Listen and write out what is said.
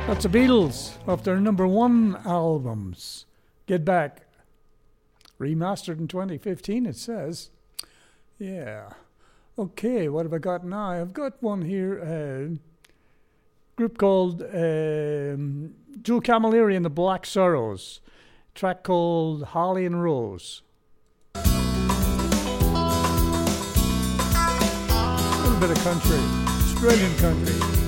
That's the Beatles off their number one albums. Get Back. Remastered in 2015, it says. Yeah. Okay, what have I got now? I've got one here. Group called Joe Camilleri and the Black Sorrows. Track called Holly and Rose. A little bit of country. Australian country.